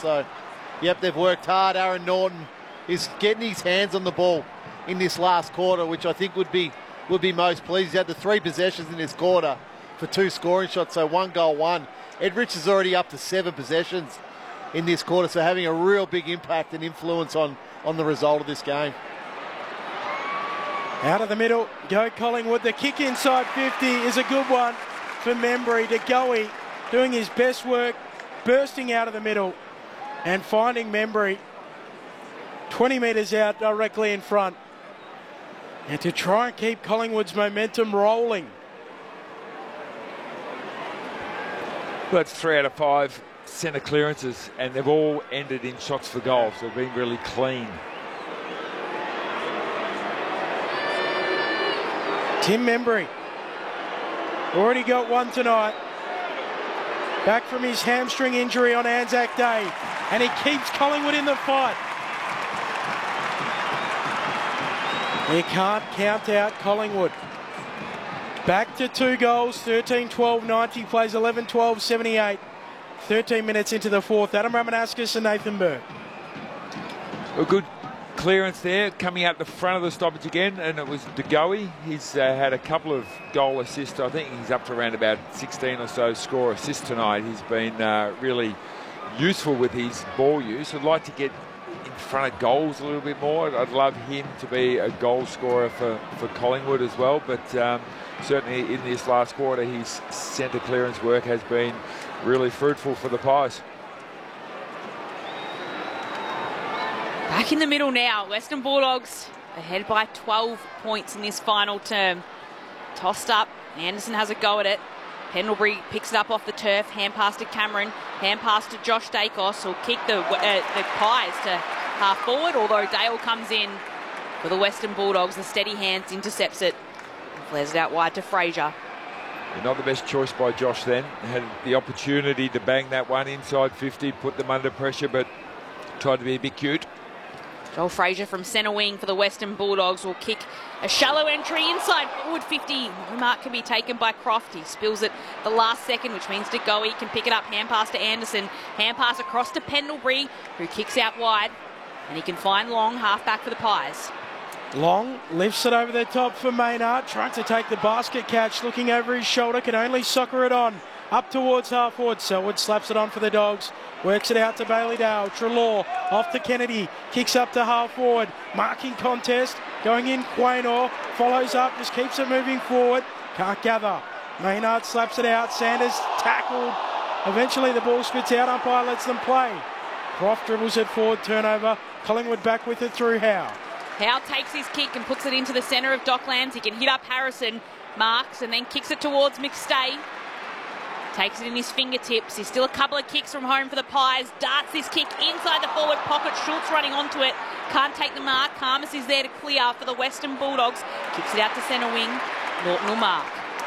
So, yep, they've worked hard. Aaron Norton is getting his hands on the ball in this last quarter, which I think would be most pleased. He had the 3 possessions in this quarter for 2 scoring shots, so 1 goal, 1. Ed Rich is already up to 7 possessions in this quarter, so having a real big impact and influence on the result of this game. Out of the middle, go Collingwood. The kick inside 50 is a good one for Membry. De Goey doing his best work, bursting out of the middle and finding Membry 20 metres out directly in front. And to try and keep Collingwood's momentum rolling. That's 3 out of 5 centre clearances, and they've all ended in shots for goal, so they've been really clean. Tim Membry already got 1 tonight. Back from his hamstring injury on Anzac Day, and he keeps Collingwood in the fight. He can't count out Collingwood. Back to 2 goals, 13-12-90, plays 11-12-78. 13 minutes into the 4th. Adam Ramanauskas and Nathan Burke. A good clearance there, coming out the front of the stoppage again, and it was De Goey. He's had a couple of goal assists. I think he's up to around about 16 or so score assists tonight. He's been really useful with his ball use. I'd like to get in front of goals a little bit more. I'd love him to be a goal scorer for Collingwood as well, but certainly in this last quarter his centre clearance work has been really fruitful for the Pies. Back in the middle now, Western Bulldogs ahead by 12 points in this final term. Tossed up, Anderson has a go at it. Pendlebury picks it up off the turf, hand pass to Cameron, hand pass to Josh Dacos, who'll kick the Pies to half forward, although Dale comes in for the Western Bulldogs. The steady hands intercepts it and flares it out wide to Fraser. Not the best choice by Josh then. Had the opportunity to bang that one inside 50, put them under pressure, but tried to be a bit cute. Joel Fraser from centre wing for the Western Bulldogs will kick a shallow entry inside forward 50. No mark can be taken by Croft. He spills it the last second, which means De Goey can pick it up. Hand pass to Anderson. Hand pass across to Pendlebury, who kicks out wide. And he can find Long, half-back for the Pies. Long lifts it over the top for Maynard, trying to take the basket catch, looking over his shoulder, can only soccer it on. Up towards half forward, Selwood slaps it on for the Dogs, works it out to Bailey Dale. Treloar off to Kennedy, kicks up to half forward, marking contest, going in Quaynor, follows up, just keeps it moving forward, can't gather. Maynard slaps it out, Sanders tackled, eventually the ball spits out, umpire lets them play. Croft dribbles it forward, turnover, Collingwood back with it through Howe. Howe takes his kick and puts it into the centre of Docklands. He can hit up Harrison, marks and then kicks it towards McStay. Takes it in his fingertips. He's still a couple of kicks from home for the Pies. Darts this kick inside the forward pocket. Schultz running onto it. Can't take the mark. Karmas is there to clear for the Western Bulldogs. Kicks it out to centre wing. Norton will mark.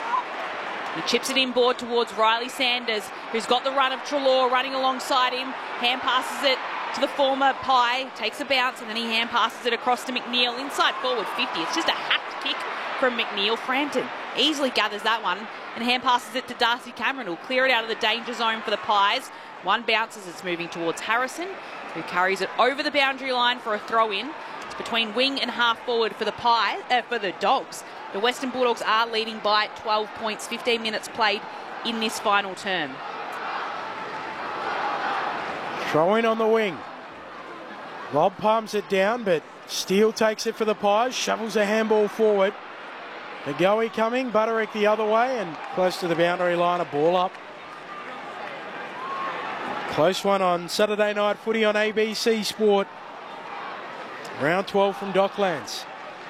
He chips it inboard towards Riley Sanders, who's got the run of Treloar running alongside him. Hand passes it to the former Pie. Takes a bounce and then he hand passes it across to McNeil. Inside forward 50. It's just a hacked kick from McNeil. Frampton easily gathers that one and hand passes it to Darcy Cameron, who'll clear it out of the danger zone for the Pies. One bounces, it's moving towards Harrison, who carries it over the boundary line for a throw-in. It's between wing and half forward for the for the Dogs. The Western Bulldogs are leading by 12 points, 15 minutes played in this final term. Throw in on the wing. Rob palms it down, but Steele takes it for the Pies, shovels a handball forward. De Goey coming, Butterick the other way and close to the boundary line, a ball up. Close one on Saturday night footy on ABC Sport. Round 12 from Docklands.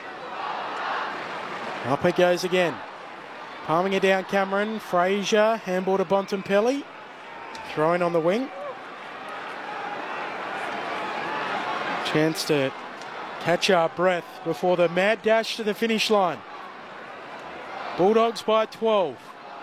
Up it goes again. Palming it down Cameron, Fraser, handball to Bontempelli. Throwing on the wing. Chance to catch our breath before the mad dash to the finish line. Bulldogs by 12.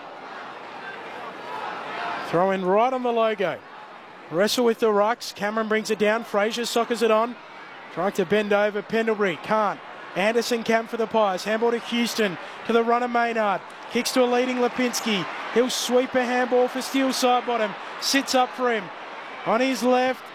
Throw in right on the logo. Wrestle with the rucks. Cameron brings it down. Fraser soccers it on. Trying to bend over. Pendlebury can't. Anderson camp for the Pies. Handball to Houston. To the runner Maynard. Kicks to a leading Lipinski. He'll sweep a handball for Steele side bottom. Sits up for him. On his left.